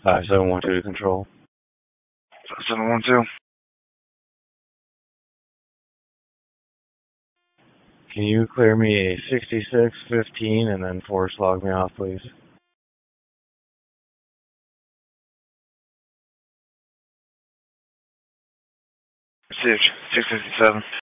5712 to control. 5712. Can you clear me a 6615 and then force log me off, please? Received. 657.